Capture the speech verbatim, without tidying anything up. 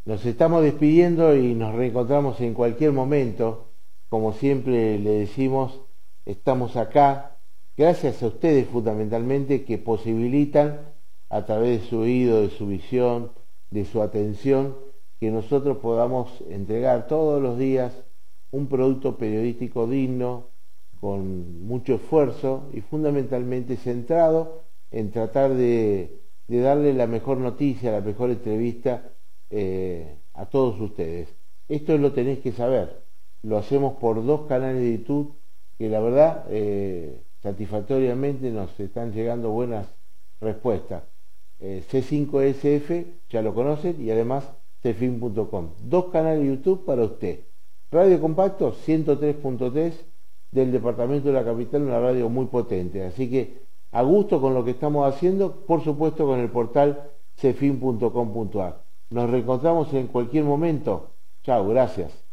Nos estamos despidiendo y nos reencontramos en cualquier momento. Como siempre le decimos, estamos acá, gracias a ustedes fundamentalmente, que posibilitan a través de su oído, de su visión, de su atención, que nosotros podamos entregar todos los días un producto periodístico digno, con mucho esfuerzo y fundamentalmente centrado en tratar de, de darle la mejor noticia, la mejor entrevista eh, a todos ustedes. Esto lo tenéis que saber. Lo hacemos por dos canales de YouTube que la verdad eh, satisfactoriamente nos están llegando buenas respuestas. Eh, C cinco S F, ya lo conocen, y además cefin punto com. Dos canales de YouTube para usted. Radio Compacto ciento tres punto tres del departamento de la capital, una radio muy potente. Así que a gusto con lo que estamos haciendo, por supuesto con el portal cefin punto com punto ar. Nos reencontramos en cualquier momento. Chao, gracias.